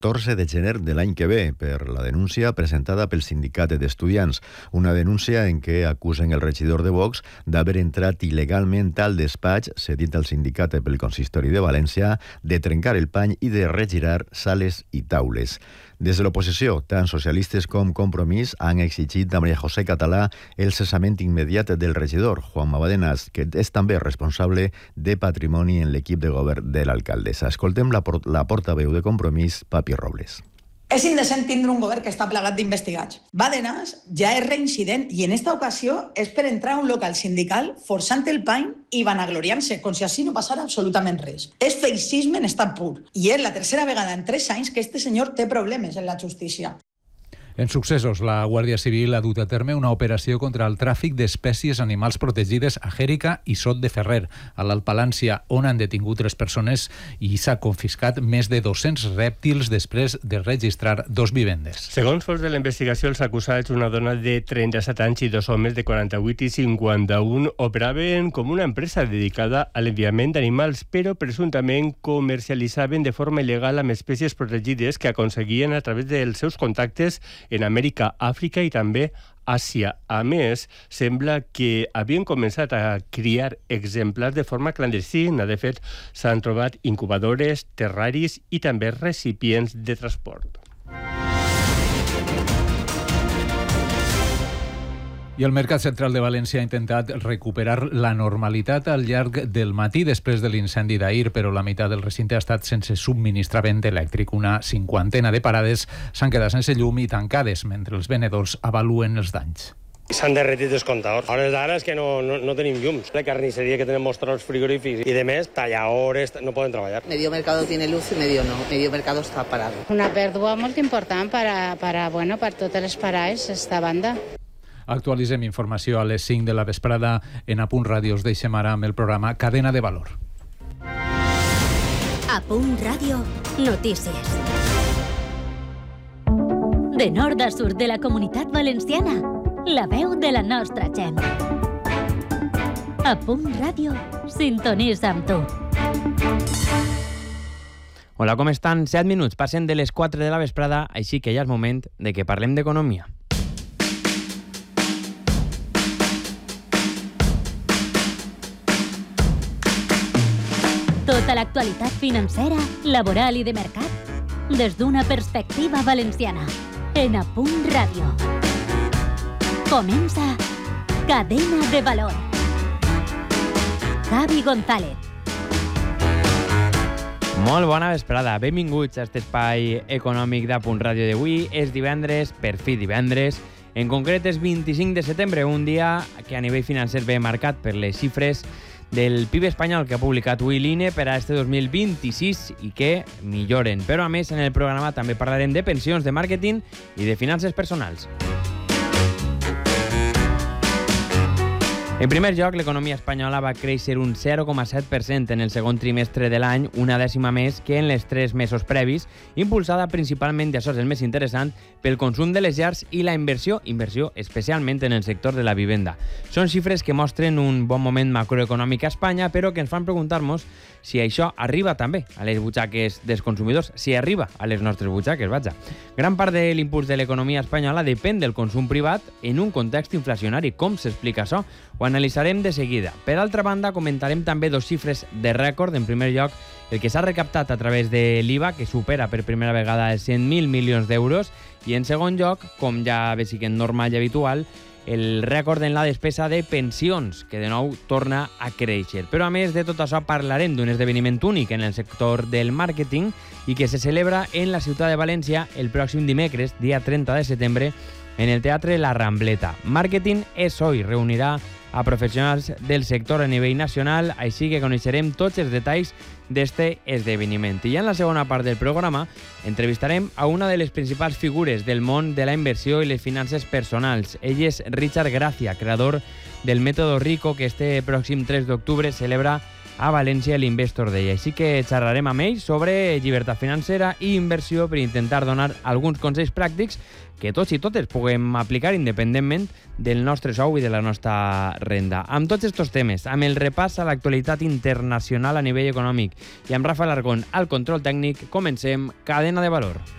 14 de gener de l'any que ve per la denúncia presentada pel sindicat d'estudiants. Una denúncia en què acusen el regidor de Vox d'haver entrat il·legalment al despatx cedit al sindicat pel consistori de València, de trencar el pany i de regirar sales i taules. Des de l'oposició, tant socialistes com Compromís han exigit a María José Català el cessament immediat del regidor, Juanma Badenas, que és també responsable de patrimoni en l'equip de govern de l'alcaldessa. Escoltem la portaveu de Compromís, Papi Robles. És indecent tindre un govern que està plegat d'investigats. Badenas ja és reincident i en esta ocasió és per entrar a un local sindical forçant el pany i vanagloriant-se, com si així no passara absolutament res. És feixisme en estat pur. I és la tercera vegada en 3 anys que este senyor té problemes en la justícia. En successos, la Guàrdia Civil ha dut a terme una operació contra el tràfic d'espècies animals protegides a Xèrica i Sot de Ferrer, a l'Alt Palància, on han detingut 3 persones i s'ha confiscat més de 200 rèptils després de registrar 2 vivendes. Segons fons de la investigació, els acusats, una dona de 37 anys i 2 homes de 48 i 51, operaven com una empresa dedicada a l'enviament d'animals, però presumptament comercialitzaven de forma il·legal amb espècies protegides que aconseguien a través dels seus contactes en Amèrica, Àfrica i també Àsia. A més, sembla que havien començat a criar exemplars de forma clandestina. De fet, s'han trobat incubadores, terraris i també recipients de transport. I el Mercat Central de València ha intentat recuperar la normalitat al llarg del matí després de l'incendi d'ahir, però la meitat del recinte ha estat sense subministrament elèctric. Una 50ena de parades s'han quedat sense llum i tancades, mentre els venedors avaluen els danys. S'han derretit els comptadors. A hores d'ara és que no tenim llums. La carnisseria que tenim mostrats frigorífics i de més, talladores, no poden treballar. Medio mercado tiene luz y medio no. Medio mercado està parado. Una pèrdua molt important per totes les parades, esta banda. Actualitzem informació a les 5 de la vesprada. En Apunt Ràdio us deixem ara amb el programa Cadena de Valor. Apunt Ràdio, notícies. De nord a sud de la Comunitat Valenciana, la veu de la nostra gent. Apunt Ràdio, sintonitza amb tu. Hola, com estan? 7 minuts, passen de les 4 de la vesprada, així que ja és moment de que parlem d'economia. Tota l'actualitat financera, laboral i de mercat, des d'una perspectiva valenciana. En Apunt Ràdio. Comença Cadena de Valor. Javi González. Molt bona vesprada. Benvinguts a aquest espai econòmic d'Apunt Ràdio d'avui. És divendres, per fi divendres. En concret és 25 de setembre, un dia que a nivell financer ve marcat per les xifres del PIB espanyol que ha publicat avui l'INE per a este 2026 i que milloren. Però a més, en el programa també parlarem de pensions, de màrqueting i de finances personals. En primer lloc, l'economia espanyola va créixer un 0,7% en el segon trimestre de l'any, una dècima més que en els 3 mesos previs, impulsada principalment, i això és el més interessant, pel consum de les llars i la inversió especialment en el sector de la vivenda. Són xifres que mostren un bon moment macroeconòmic a Espanya, però que ens fan preguntar-nos si això arriba també a les butxaques dels consumidors, si arriba a les nostres butxaques, vaja. Gran part de l'impuls de l'economia espanyola depèn del consum privat en un context inflacionari. Com s'explica això? Ho analitzarem de seguida. Per altra banda, comentarem també 2 xifres de rècord. En primer lloc, el que s'ha recaptat a través de l'IVA, que supera per primera vegada els 100.000 milions d'euros, i en segon lloc, com ja ve sent normal i habitual, el rècord en la despesa de pensions, que de nou torna a créixer. Però a més de tot això parlarem d'un esdeveniment únic en el sector del màrqueting i que se celebra en la ciutat de València el pròxim dimecres, dia 30 de setembre, en el Teatre La Rambleta. Màrqueting és hoy, reunirà a professionals del sector a nivell nacional, així que coneixerem tots els detalls d'este esdeveniment. I ja en la segona part del programa entrevistarem a una de les principals figures del món de la inversió i les finances personals. Ell és Richard Gracia, creador del Método Rico, que este pròxim 3 d'octubre celebra a València l'Investor Day. Així que xerrarem amb ell sobre llibertat financera i inversió per intentar donar alguns consells pràctics que tots i totes puguem aplicar independentment del nostre sou i de la nostra renda. Amb tots aquests temes, amb el repàs a l'actualitat internacional a nivell econòmic i amb Rafa Largón al control tècnic, comencem Cadena de Valor.